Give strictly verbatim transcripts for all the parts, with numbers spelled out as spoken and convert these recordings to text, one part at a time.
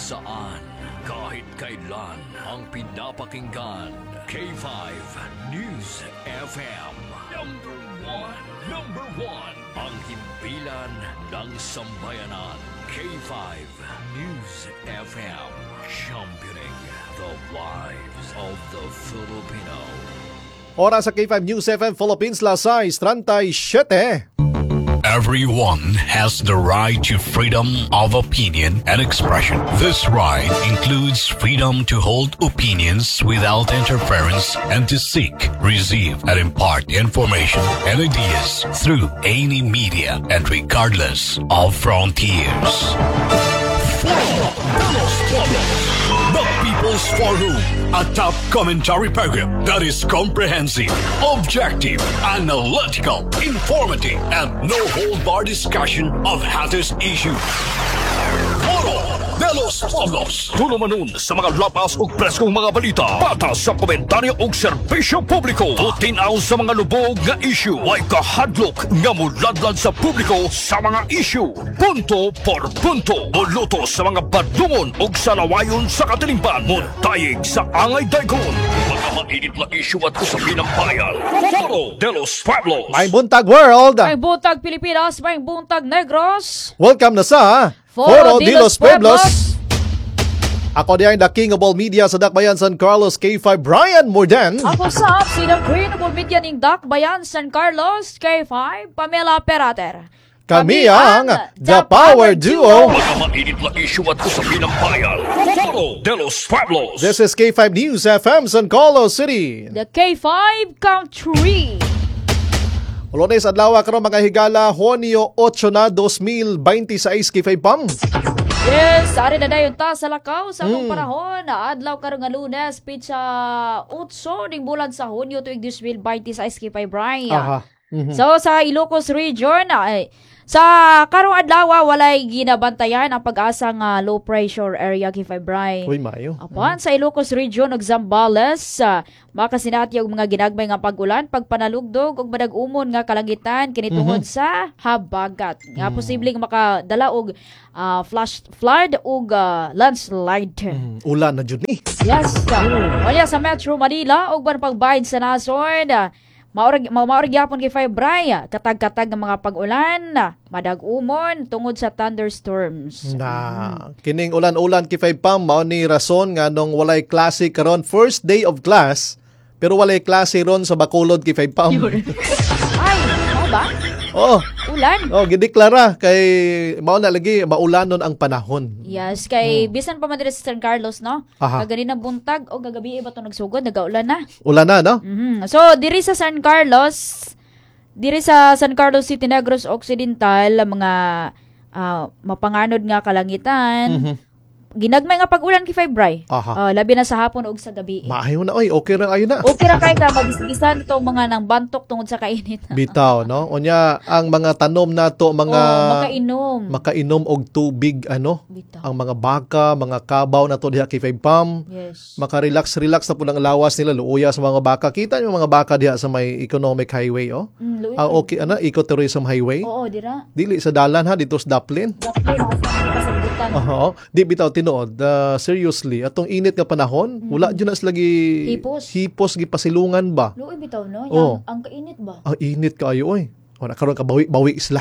saan, kahit kailan, ang pinapakinggan. K five News F M. Number one. Number one. Ang himpilan ng sambayanan. K five News F M. Championing the lives of the Filipino. Oras sa K five News F M Philippines, Lasay, thirty-seven. Everyone has the right to freedom of opinion and expression. This right includes freedom to hold opinions without interference and to seek, receive, and impart information and ideas through any media and regardless of frontiers. The People's Forum, a top commentary program that is comprehensive, objective, analytical, informative, and no-hold-bar discussion of hottest issues. Foro de los Pueblos. Tulumanon sa mga lapas ug preskong mga balita. Patas sa komentaryo ug serbisyo publiko. Tutinaw sa mga lubog nga issue. Way kahadlok nga muladlad sa publiko sa mga issue. Punto por punto. Muluto sa mga badlungon ug sa lawayon sa katilimpan. Muntayig sa angay daykon. Mga mainit na issue at usapin ng bayan. Foro de los Pueblos. May buntag world. May buntag Pilipinas, may buntag Negros. Welcome na sa Foro de los Pueblos. Ako diyan the King of all media sa Dakbayan San Carlos, K five Brian Morden. Ako sa si the Queen of all media ning Dakbayan San Carlos, K five Pamela Perater. Kami ang The Power Duo. Mga mainit na issue at usapin ng bayan. Foro de los Pueblos. This is K five News F M San Carlos City. The K five Country. Lunes adlaw karon mga higala, Hunyo eight na twenty twenty-six K five Pam. Yes, ari na dayon ta sa lakaw sa akong mm. panahon. Adlaw karon nga Lunes, pitsa eight ning bulan sa Hunyo tuig twenty twenty-six K five Brian. Aha. Mm-hmm. So sa Ilocos Region, ay, sa karong adlaw walay ginabantayan ang pag-asa nga low pressure area K five Brian. Uy, mayo. Apan sa Ilocos Region ug Zambales, uh, makasinati og mga ginagmay nga pag-ulan, pagpanalugdog ug madag-umon nga kalangitan kini tungod mm-hmm. sa habagat. Nga mm-hmm. posibleng makadala og uh, flash flood ug uh, landslide. Mm-hmm. Ulan na jud ni. Yes. Uh, Wala sa Metro Manila ug ban pagbayad sa nasod. Uh, Maurag maurag gyapon kay five Brian, katag-katag ng mga pag-ulan, madag-umon tungod sa thunderstorms. Na kining ulan-ulan kay five Pam mao ni rason nga nung walay klase karon first day of class pero walay klase ron sa Bacolod kay five Pam. Ay, mo ba? Oh. Ulan. Oh, gideklara kay mao na lagi maulanon ang panahon. Yes, kay hmm. bisan pa man diri sa San Carlos, no? Kagani na buntag o gagabi ba to nagsugod, nagaulan na. Ulan na, no? Mm-hmm. So, diri sa San Carlos, diri sa San Carlos City, Negros Occidental, mga uh, mapanganod nga kalangitan. Mm-hmm. Ginagmay nga pag-ulan kay five Bri. Uh, labi na sa hapon ug sa gabi. Maayo na oy, okay ra ayo na. Okay ra kay ka magisigisan itong mga nang bantok tungod sa kainit. Bitaw, no? Unya ang mga tanom nato mga oh, makainom. Makainom og tubig ano? Bitaw. Ang mga baka, mga kabaw nato diha kay five Pam. Yes. Maka-relax-relax na pud ang lawas nila, luuya sa mga baka. Kita niyo mga baka diha sa may economic highway, oh. Mm, ah, okay ana, ecotourism highway. Oo, dira. Dili sa dalan ha dito sa Daplin. Daplin kasabutan. Oo. Di bitaw tinuod. Uh, seriously, atong init nga panahon, mm-hmm. wala dyan nas lagi hipos. Hipos gipasilungan ba? Luoy bitaw no. Oh. Yang, ang kainit ba? Ang init kaayo oy. O nakaroon ka bawi bawi isla.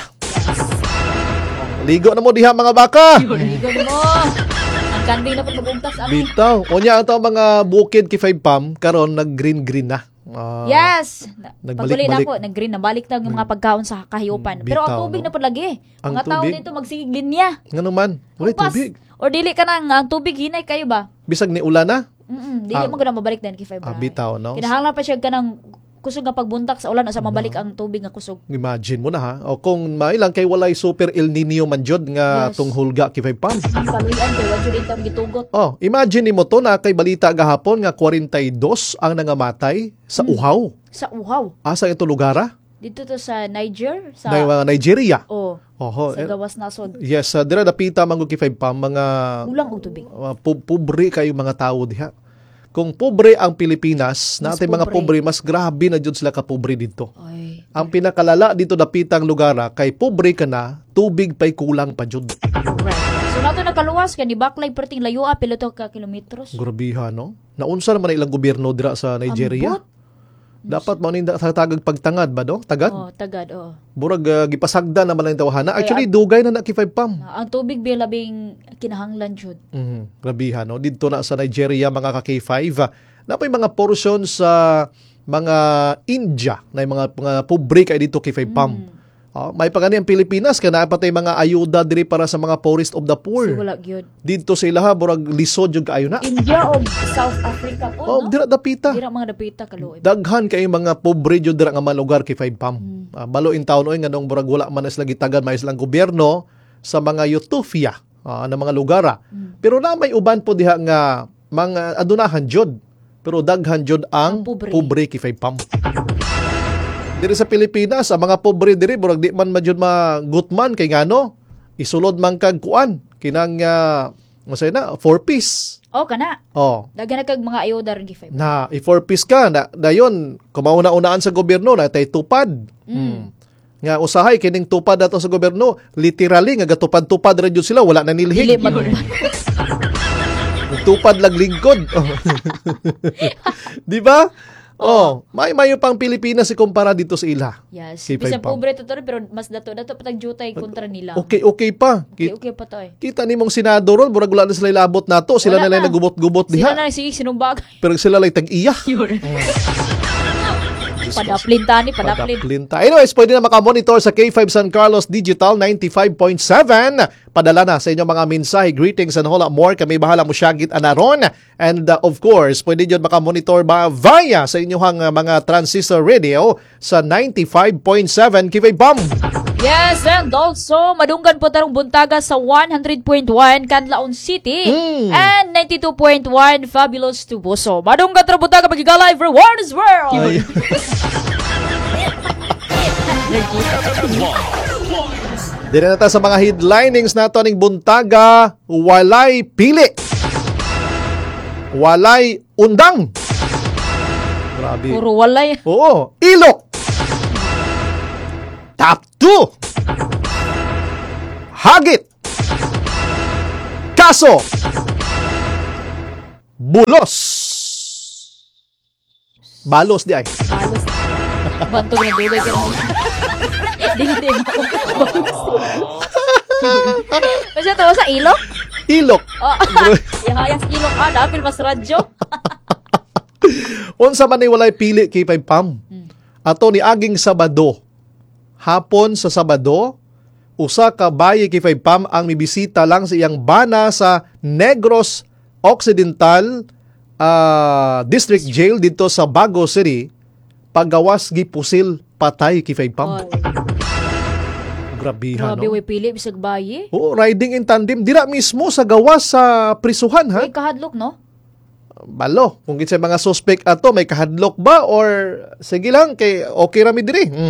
Ligo na mo diha mga baka. Ligo mo. Ang kanding na pud mabuntas ani. Bitaw. Unya ato mga bukid kay five Pam karon nag green green na. Uh, yes. Nagbalik na ako, nag-green na. Balik na yung mga pagkaon sa kahiyupan. Pero ang tubig no? na po lagi. Ang mga tao dito magsigig linya. Nga naman. Wala tubig. Or dili ka nang ang tubig hinay kayo ba? Bisag ni ulan na? Mm dili ah, mo gana mabalik din kay five. Ah, bitaw, no? Kinahanglan pa siya ka ng kusog nga pagbuntak sa ulan o sa mabalik no. ang tubig nga kusog. Imagine mo na ha. O kung mailang kay walay super El Nino man jud nga yes. tung hulga kay five Pam. Paluyan kay wa jud itam gitugot. Oh, imagine nimo to na kay balita gahapon nga forty-two ang nangamatay sa hmm. uhaw. Sa uhaw. Asa ito lugara? Dito to sa Niger, sa na, uh, Nigeria. Oh. Oho, sa gawas nasod. Yes, uh, dira dapita man kay five Pam mga ulang og tubig. Uh, pobre kay mga tao diha. Kung pobre ang Pilipinas, natin mga pobre, mas grabe na jud sila ka pobre dito. Ay. Ang pinakalala dito dapitang lugar kay pobre ka na, tubig pa'y kulang pa jud. Right. So nato nakaluwas ka ni baklay perting layo a piloto ka kilometros. Grabiha, no? Naunsa naman ilang gobyerno dira sa Nigeria. Ambot. Dapat mo ninda tagag pagtangad ba do? Tagad? Oh, tagad oh. Burag uh, gipasagda naman lang tawhana. Actually dugay na na kifay pam. Ah, ang tubig biya labing kinahanglan jud. Mhm. Grabiha, no? Dito na sa Nigeria mga ka K five. Na may mga portion sa mga India na yung mga mga pobre kay dito kifay pam. Mm. Ah, may pagani ang Pilipinas kana patay mga ayuda diri para sa mga poorest of the poor. So wala gyud. Dito sila ha burag lisod jud kaayo na. India o South Africa po, Oh, no? dira dapita. Dira mga dapita kaluoy. Daghan kay mga pobre jud dira nga mga lugar kay five pam. Ah, balo in town oy nganong burag wala man is lagi tagad may islang gobyerno sa mga utopia ah, na mga lugar. ah. Pero na may uban po diha nga mga adunahan jud. Pero daghan jud ang Ang pobre. pobre kay five pam. Diri sa Pilipinas, ang mga pobre diri burag di man majud magutman kay ngano isulod man kag kuan kinang uh, masay na four piece. Oh, kana. Oh, Daghan na kag mga ayuda rin gifay. na i-four piece ka na dayon kumauna-unaan sa gobyerno na tay tupad. Mm. Nga usahay kining tupad ato sa gobyerno, literally nga gatupad-tupad ra jud sila wala na nilhig. Dili magubad. Tupad lag lingkod. Di ba? Oh, may mayo pang Pilipinas si kumpara dito sa ila. Yes. Kay Bisan five pam. pobre to to, pero mas dato dato patag jutay kontra nila. Okay, okay pa. Okay, Ki- okay pa to eh. Kita ni mong senado ron, burag wala na sila ilabot nato. Sila Wala na lang na. nagubot-gubot Sila diha. na sige sinumbag. Pero sila lang tag-iya. Padaplin tani, padaplin. Plinta. Anyways, pwede na makamonitor sa K five San Carlos Digital ninety-five point seven. Padala na sa inyong mga mensahe, greetings and whole lot more. Kami bahala mo syagit anaron. And uh, of course, pwede nyo makamonitor ba via sa inyong uh, mga transistor radio sa ninety-five point seven K V B A M. Yes, and also, madunggan po tarong buntaga sa one hundred point one Canlaon City Mm. and ninety-two point one Fabulous Tubuso. Madunggan tarong buntaga magigala live for World is World. Ay. Dili na ta sa mga headlinings nato ning buntaga, walay pili. Walay undang. Grabe. Puro walay. Oo, ilok. Top two. Hagit. Kaso. Bulos. Balos di ay. Balos. Bantog na dugay ka naman. Dili mo. Kasi to sa ilok? Ilok. Oh, ihayas ilok ah, dapil mas radyo. Unsa man ni walay pili kay Pay Pam. Ato ni aging Sabado. Hapon sa Sabado, usa ka bayi kay Pay Pam ang mibisita lang sa iyang bana sa Negros Occidental uh, District Jail dito sa Bago City. Paggawas gipusil patay kay Pay Pam. Oh, Grabiha, grabe no? way pili bisag bayi. Oo, riding in tandem. Dira mismo sa gawas sa prisuhan, ha? Way kahadlok no? Balo, kung kitsa mga suspect ato, may kahadlok ba? Or, sige lang, kay okay rami diri. Mm.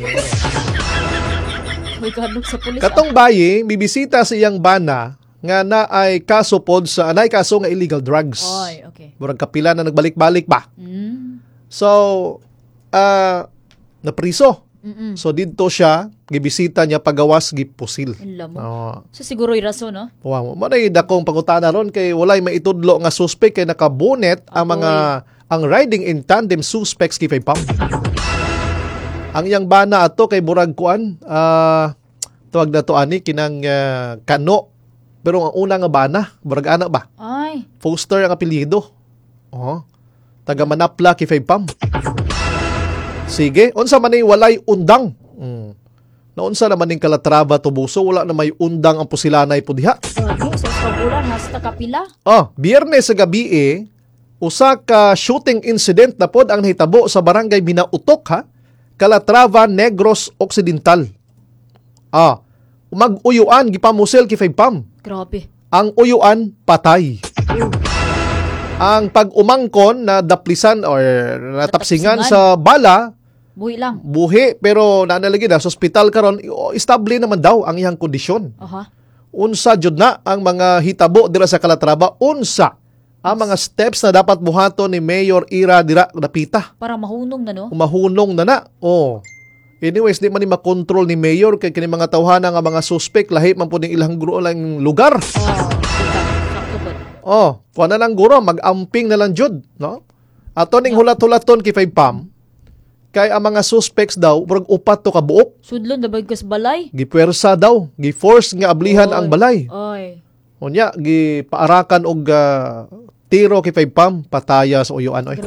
Way kahadlok sa pulis. Katong bayi, bibisita sa iyang bana, nga na ay kaso pod sa, anay kaso nga illegal drugs. ah. Oy, okay. Murag kapila na nagbalik-balik ba? Mm. So, ah, napriso. Mm-mm. So, dito siya, gibisita niya pagawas, gipusil. Ilam mo. Oo. So siguro yung rason, no? Wow, manay dakong pangutana ron kay walay maitudlo nga suspect kay nakabonet ang mga ang riding in tandem suspects kay Pay Pam. Ang iyang bana ato kay burag kuan, ah tuwag na to ani kinang ah, kano. Pero ang una nga bana, burag ana ba? Ay, Foster ang apelyido. Oh. Taga Manapla kay Pay Pam. Sige, unsa man ni walay undang. Mm. Naunsa naman ning Calatrava Tubuso, wala na may undang ang pusilanay po diha. grabe. So sa bulan, hasta kapila. Oh, Biyernes sa gabi eh, usa ka shooting incident na pod ang nahitabo sa barangay Binautok ha, Calatrava, Negros Occidental. Ah, mag-uyuan gipamusel kay Pay Pam. Grabe. Ang uyuan patay. Ang pag-umangkon na daplisan or natapsingan sa bala, Buhi lang. buhi pero nanalagi na sa ospital karon, estable naman daw ang iyang kondisyon. Aha. Unsa jud na ang mga hitabo dira sa Calatrava, unsa ang mga steps na dapat buhaton ni Mayor Ira dira dapita. Para mahunong na, no? Umahunong na na. Oh. Anyways, di man ni makontrol ni mayor kay kini mga tawhana nga mga suspect lahi man po ning ilang guro lang lugar. Oh, ika. Sakto ba? Oh, kuha na lang guro, mag-amping na lang jud, no? Ato ning hulat-hulaton kay Five Pam, kay ang mga suspects daw, murag upat to ka buok, Sudlon dabay kas balay. gipuwersa daw, gi-force nga ablihan Oy. ang balay. Oy. Unya, gipaarakan og ah, tiro kay Five Pam, pataya sa uyuan. Oy.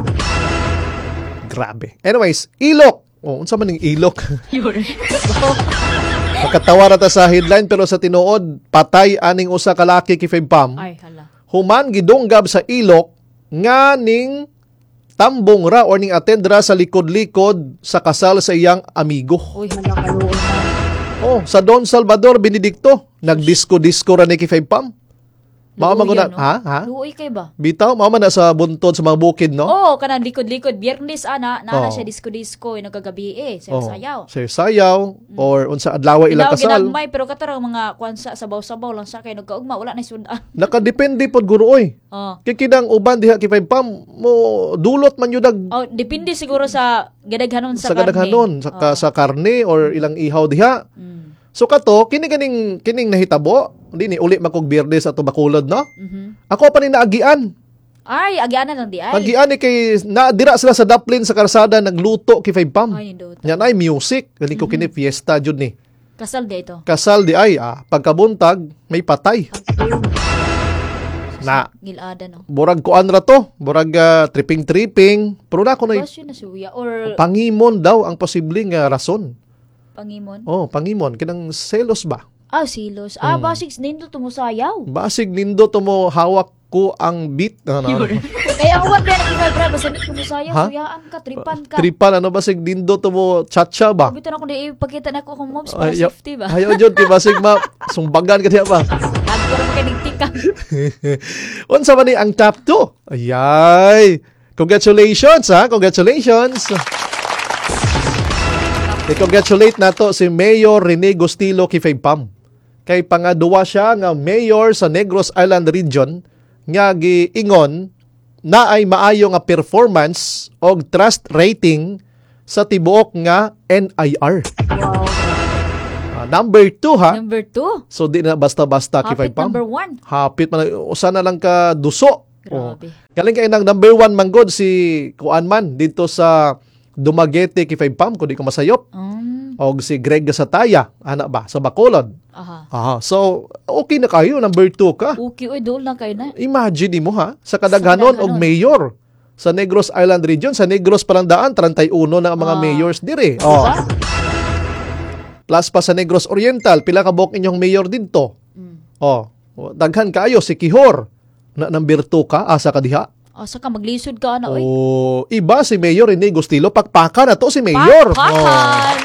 Grabe. Anyways, ilok. Oh, unsa man ning ilok? Makatawa ra ta sa headline pero sa tinuod, patay aning usa ka laki kay Five Pam. Ay, hala. Human gidunggab sa ilok nga ning tambong ra or ning attend ra sa likod-likod sa kasal sa iyang amigo. Uy, hala kaluon na. Oh, sa Don Salvador Benedicto, nagdisko-disko ra ni kay Five Pam. Mao man Luoy guna, yan, no? ha? Ha? Luoy kay ba? Bitaw, mao man na sa buntod sa mga bukid, no? Oo, kanang likod-likod. Biyernes, ana, Oh. nana siya disco-disco, yung nagagabi eh, Oh, sayaw-sayaw. Sa sayaw or unsa adlaw ilang Ilaw, kasal. ginagmay, pero katarang mga kwansa, sabaw-sabaw lang sa kayo, nagkaugma, wala na sundan. Nakadepende pod guro oy. Oh. Kay kinang uban diha kay Five Pam mo dulot man yun dag Oh, depende siguro sa gadaghanon sa sa, karne. kadaghanon sa, ka- Oh. sa karne or ilang ihaw diha. Mm. So kato, kini kining kining nahitabo, di ni uli makog Biyernes ato bakulod, no? Mhm. Ako pa ni naagian. Ay, agianan lang di ay. Agian ni kay naadira sila sa Daplin sa karsada nagluto kay Five Pam. Ay, hindi. Yan ay music, gani ko kini fiesta jud ni. Kasal di ito. Kasal di ay ah, pagkabuntag may patay. Na Gilada, no? burag kuan ra to, burag ah, tripping-tripping, pero na ko na Bas yun na suya. Or pangimon daw ang posibleng nga rason. pangimon. Oh, pangimon kinang selos ba? Ah, silos. Hmm. Ah, basig nindo tumusayaw. Basig nindo to mo hawak ko ang beat. Ano, ano. Kaya ang wag na nag-ibra, basta nindo tumusayaw, Ha? suyaan ka, tripan ka. Tripan ano basig nindo to mo chacha ba? Bitan ako na ipakita na ako kung moms para Ayaw, safety ba? ayaw jud kay basig ma sumbagan ka diha ba? Nagko na makinigtikang. Unsa man ni ang top two? Ayay. Congratulations ha, congratulations. I-congratulate nato si Mayor Rene Gustilo kay Five Pam. Kay pangaduwa siya nga mayor sa Negros Island Region nga giingon na ay maayo nga performance og trust rating sa tibuok nga N I R. Wow. Ah, number two ha. Number two. So di na basta-basta kay Hapit Five Pam. number one. Hapit man usa na lang ka duso. Grabe. Galing kay nang number one manggod si Kuan man dito sa Dumaguete kay Five Pam kundi ko masayop. Um, Og si Greg Gasataya, ana ba sa Bacolod. aha. Aha, so okay na kayo number two ka. Okay, oy, dol na kayo na. Imagine mo ha, sa kadaghanon Sa og kadaghanon. mayor sa Negros Island Region, sa Negros Palandaan thirty-one na ang mga Ah. mayors dire. Oh. Diba? Plus pa sa Negros Oriental, pila ka buok inyong mayor didto. Mm. Oh, daghan kayo si Kihor na number two ka asa ka diha. Asa ka, maglisod ka na, oy. Oh, iba si Mayor Rene Gustilo, pakpakan na to si Mayor. Oh, Pakpakan!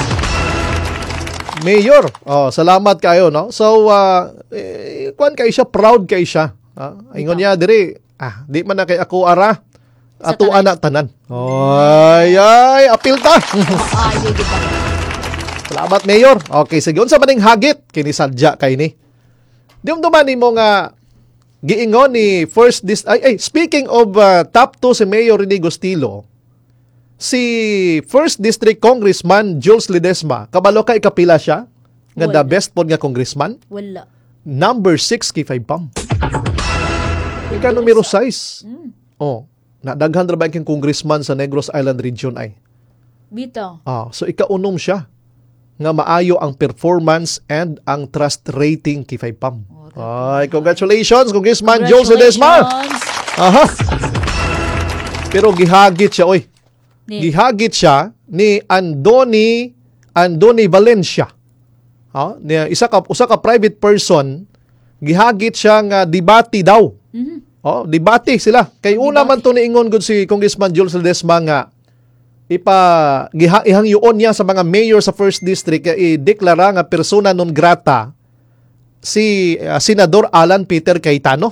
Mayor. Oh, salamat kayo, no? So, uh, eh, kuan kay siya, proud kay siya. Ah, ingon niya diri, ah, di man na kay ako ara. Sa Ato tanay. anak tanan. Ay, ay, apil ta. Ay, di ba? Salamat, Mayor. Okay, sige. Unsa maning hagit? Kini sadya kay ni. Dium-duman mo nga giingon ni First Dis ay, ay speaking of uh, top two si Mayor Rene Gustilo, si First District Congressman Jules Ledesma, kabalo ka ikapila siya nga the Wala. best pod nga congressman, Wala. number six kay Five Pam. Ika numero six. Mm. Oh, nadaghan ra ba king congressman sa Negros Island Region ay. Bitaw. Ah, so ikaunom siya nga maayo ang performance and ang trust rating kay Five Pam. Ay, congratulations, Congressman Jules Ledesma. Congratulations. Aha. Pero gihagit siya, oy. Ni- Gihagit siya ni Andoni Andoni Valencia. Ha? Ni isa ka usa ka private person, gihagit siya nga debate daw. Mhm. Oh, debate sila. Kay una man to niingon gud si Congressman Jules Ledesma nga ipa giha ihangyoon niya sa mga mayor sa first district nga i-deklara nga persona non grata si uh, Senador Alan Peter Cayetano.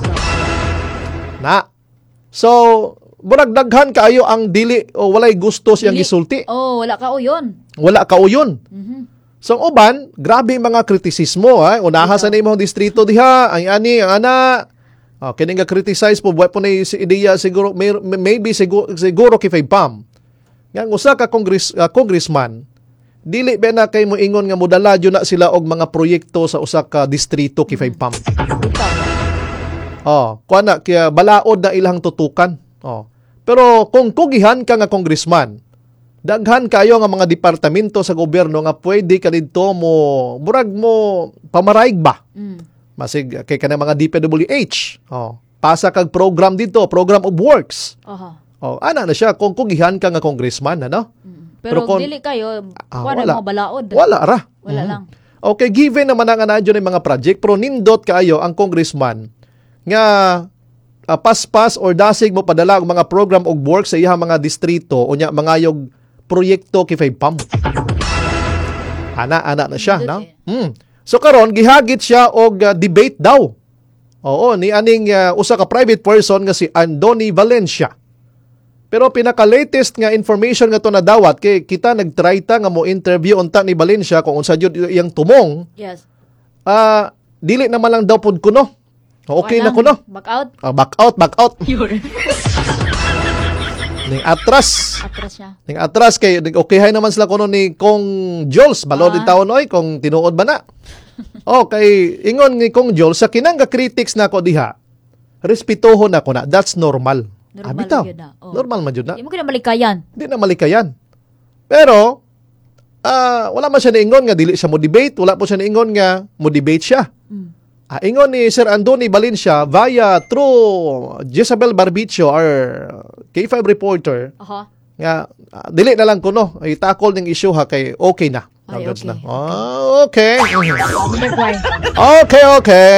Na. So, murag daghan kaayo ang dili o walay gusto siyang Dili. gisulti. Oh, wala ka o yun. Wala kauyon. Mhm. So, ang uban, grabe mga kritisismo. Ha? Unaha sa nimong distrito diha, ang ani, ang ana. Oh, kini nga criticize po, buhay po na si ideya siguro, may, maybe siguro, siguro kay Five Pam. Nga ang usa ka congress, uh, congressman, dili ba na kay mo ingon nga modala jud na sila og mga proyekto sa usa ka distrito K five Pam. Oh, kuha na kaya balaod na ilang tutukan. Oh. Pero kung kugihan ka nga congressman, daghan kayo nga mga departamento sa gobyerno nga pwede ka didto mo burag mo pamaraig ba. Mm. Masig kay kanang mga D P W H. Oh, pasa kag program dito, program of works. Aha. Oh, ana na siya kung kugihan ka nga congressman, ano? Mm. Pero, Pero kung- dili kayo, Ah, kuha na wala. mga balaod. Wala ra. Wala Mhm. lang. Okay, given naman ang anadyo ng mga project, pero nindot kaayo ang congressman nga uh, paspas or dasig mo padala og mga program og work sa iyang mga distrito o nya mangayog proyekto K five Pam. Ana ana na siya, no? Mm. So karon gihagit siya og uh, debate daw. Oo, ni aning uh, usa ka private person nga si Andoni Valencia. Pero pinaka-latest nga information nga to na dawat kay kita nagtry ta nga mo interview unta ni Valencia kung unsa jud iyang tumong. Yes. Ah, dili naman lang daw pud kuno. Okay na kuno. Back out. Ah, back out, back out. Ning atras. Atras siya. Ning atras kay okay naman sila kuno ni Kong Jules balod din Ah. taon oy kung tinuod ba na. Okay, ingon ni Kong Jules sa kinang ka critics nako diha. Respetuhon nako na. That's normal. Normal Ah, bitaw. yun na. Oh. Normal man jud na. Hindi mo kinamalikayan. Di na malikayan. Pero, ah wala man siya niingon nga dili siya mo debate, wala po siya niingon nga mo debate siya. Mm. Ah, ingon ni Sir Andoni Valencia via through Jezabel Barbicho, our K five reporter, Aha. nga ah, dili na lang kuno, ay tackle ning issue ha kay okay na. Ay, Hanggads okay. na. Ah, okay. Wonder why. Okay, okay.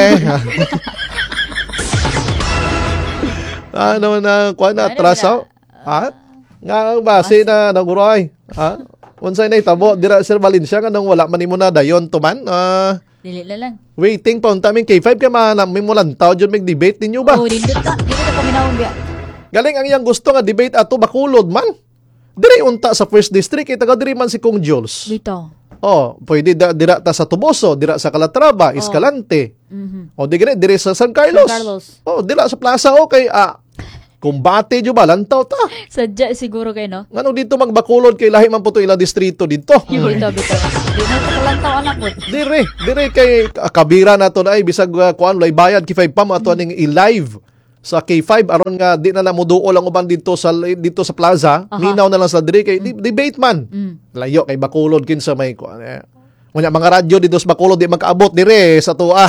ano na, kuha na, Ano trasaw? Ha? Nga ang base na naguroy. Ha? Unsay na itabo, dira Sir Valencia, nga nung wala man mo na dayon tuman. Ah, Dili na lang. waiting pa unta min K five kay manami mo lang tao jud mig debate ninyo ba? Oh, dindot na. Dili na paminawon biya. Galing ang iyang gusto nga debate ato bakulod man. Diri unta sa first district kay taga diri man si Kong Jules. Dito. Oh, pwede da, dira ta sa Tuboso, dira sa Calatrava, Escalante. Mhm. O di gani diri sa San Carlos. San Carlos. Oh, dira sa plaza okay ah. Kumbate jud ba lantaw ta. Sadya siguro kayo, no? Ngano dito magbakulod kay lahi man po to ila distrito dito. Bito, bito. Di na pakalantaw anak mo. Dire, dire kay kabira na to na ay bisag uh, kuan lay bayad K five Pam ato ning i-live sa K five aron nga di na namuduol ang uban dito sa dito sa plaza. Aha. Minaw na lang sa dire kay di- debate man. Mm. Layo kay bakulod kinsa may kuan eh. Unya mga radyo dito sa bakulod di magkaabot dire sa tuwa.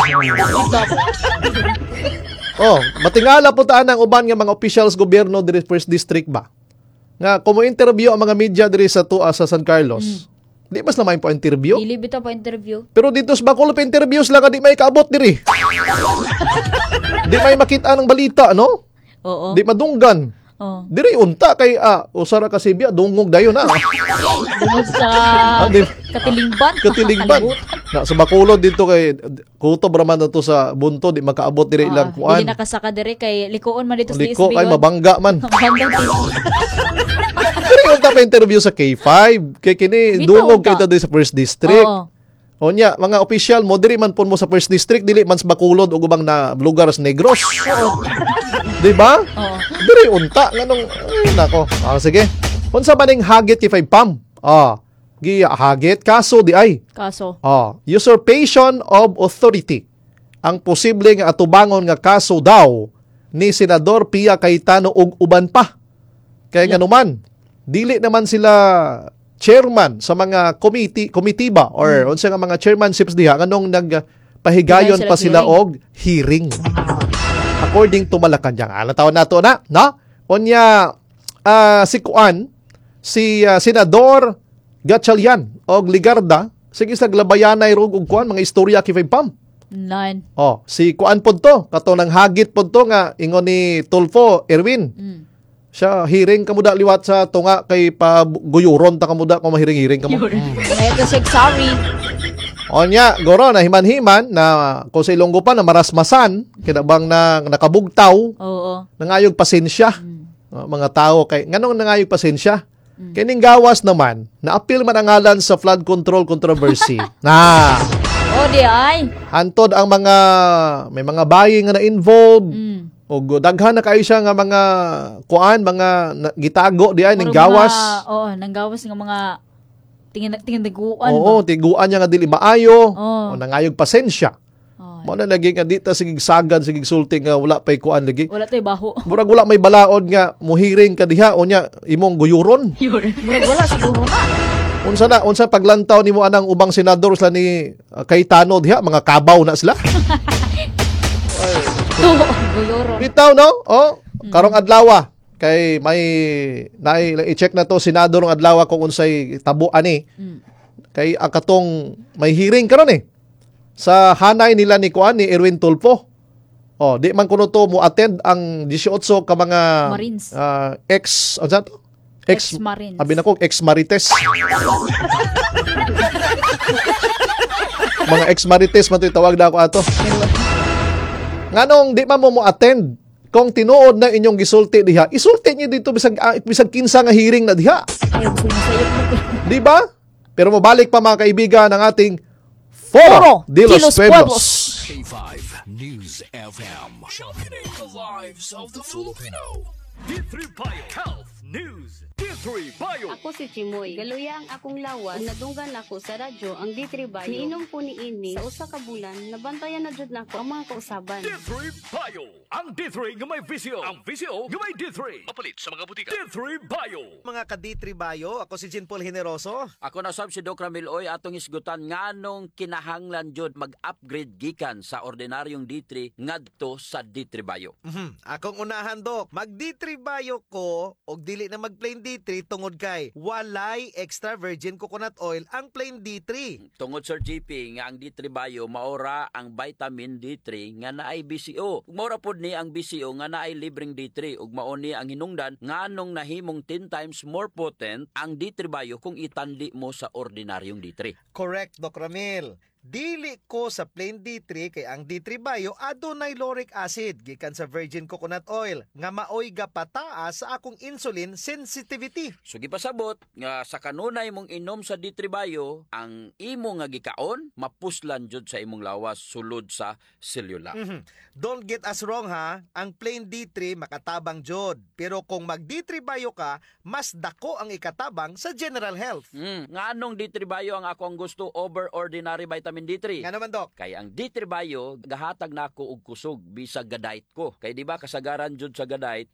Oh, matingala po taan ang uban nga mga officials gobyerno diri first district ba. Nga kung mo interview ang mga media diri sa tuwa sa San Carlos. Di mas na may po interview. Dili bito pa interview. Pero dito sa Bacolod pa interviews lang di may kaabot diri. Di may makita ng balita, no? Oo. Di madunggan. Oh. Diri unta kay ah usara ka Sibya dungog dayon na. Dumod sa Ah, di- katilingban. Katilingban. Na sa Bacolod dito kay kutob raman na to sa bunto di makaabot diri ilang Ah, kuan. Dili nakasaka dire kay likoon man dito sa Liko S B ay yun. mabangga man. Hanggang dito. Diri unta pa interview sa K five kay kini Dito dungog kay unta. ta diri sa first district. Oo. Onya, mga official mo diri man pun mo sa first district dili man sa Bacolod o ubang na lugar sa Negros. Oo. Di ba? Oo. Diri unta nganong ay nako. Ah, sige. Unsa man ning hagit K five Pam? Ah, gi hagit kaso di ay. Kaso. Ah, usurpation of authority. Ang posible nga atubangon nga kaso daw ni Senador Pia Cayetano ug uban pa. Kaya nga naman, dili naman sila chairman sa mga committee komitiba or unsa nga mga chairmanships diha nganong nagpahigayon Higayon pa sila sila og hearing. According to Malacanang. Ano tawon nato na, no? Onya ah, si Kuan, si ah, Senador Gatchalian og Ligarda, sige sa glabayanay rog og kuan mga istorya K five Pam. Nine. Oh, si Kuan pod to, kato nang hagit pod to nga ingon ni Tulfo Erwin. Mm. Siya hiring kamuda liwat sa tunga kay paguyuron ta kamuda kung mahiring-hiring kamo. Ito siya sorry. Onya, goro na himan-himan na kung sa Ilonggo pa na marasmasan, kinabang na nakabugtaw, Oo. nangayog pasensya. Uh, mga tao kay nganong nangayog pasensya? Kining gawas naman, na-appeal man ang ngalan sa flood control controversy. na Oh, di ay. hantod ang mga may mga bayi nga na-involved. Mm. Og daghan na kayo siya nga mga kuan, mga na- gitago di ay ning Murag gawas. mga- Oo, nang gawas nga mga tingin tingin tiguan Oo, ba? tiguan niya nga dili maayo. O Oo. nangayog pasensya. Oo. Mo na lagi nga dita sigig sagad sigig sulti nga wala pay kuan lagi. Wala tay baho. Murag wala may balaod nga muhiring ka diha o nya imong guyuron. Murag wala siguro na. Unsa na unsa paglantaw nimo anang ubang senador sila ni uh, Cayetano diha mga kabaw na sila. To, guyoro. Bitaw no? Oh, karong adlaw kay may nai i-check na to senador ng adlaw kung unsay tabo ani. Mm. Kay ang katong may hearing karon eh sa hanay nila ni kuan ni Erwin Tulfo. Oh, di man kuno to mo attend ang eighteen ka mga Marines. ah, ex ano to? Ex Ex-Marines. Abi nako ex Marites. Mga ex Marites man to tawag na ako ato. Nganong di man mo mo attend kung tinuod na inyong gisulti diha, isulti niyo dito bisag ah, bisag kinsa nga hearing na diha. Ayaw ko masayot mo ko. Di ba? Pero mabalik pa mga kaibigan ng ating Foro de los Los Pueblos. Pueblos. K five News F M. Championing the lives of the Filipino. D three Bio Health News. D three Bio. Ako si Chimoy. Galuya ang akong lawas. Ug nadunggan ako sa radyo ang D three Bayo. Niinom ko ni ini sa usa ka bulan. Nabantayan na jud nako ang mga kausaban. D three Bio. Ang D three nga may visyo. Ang visyo nga may D three. Mapalit sa mga butika. D three Bio. Mga ka-D three Bayo, ako si Jean Paul Generoso. Ako na sab si Doc Ramil Oy atong isgutan nganong kinahanglan jud mag-upgrade gikan sa ordinaryong D three ngadto sa D three Bayo. Mhm. Akong unahan, Dok. Mag-D three Bayo ko og dili na mag-plain D three tungod kay walay extra virgin coconut oil ang plain D three. Tungod Sir G P nga ang D three Bayo maora ang vitamin D three nga naay B C O. Ug maora pod ni ang B C O nga naay libreng D three ug mao ni ang hinungdan nganong nahimong ten times more potent ang D three Bayo kung itanli mo sa ordinaryong D three. Correct, Doc Ramil. Dili ko sa plain D three kay ang D three Bayo adunay lauric acid gikan sa virgin coconut oil nga maoy gapataas sa akong insulin sensitivity. So gipasabot nga sa kanunay mong inom sa D three Bayo, ang imo nga gikaon mapuslan jud sa imong lawas sulod sa selula. Mhm. Don't get us wrong ha, ang plain D three makatabang jod. Pero kung mag D three Bayo ka, mas dako ang ikatabang sa general health. Mm, nganong D three Bayo ang ako ang gusto over ordinary vitamin D three? Nga naman, Doc. Kay ang D three Bayo gahatag nako og kusog bisag gadait ko. Kay di ba kasagaran jud sa gadait